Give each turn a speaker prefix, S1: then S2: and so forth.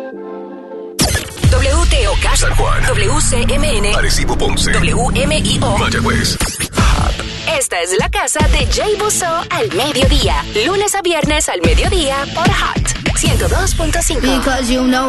S1: WTOK,
S2: San Juan,
S1: WCMN,
S2: Arecibo, Ponce,
S1: WMIO,
S2: Mayagüez.
S1: Esta es la casa de Jay Busso al mediodía, lunes a viernes al mediodía por Hot 102.5.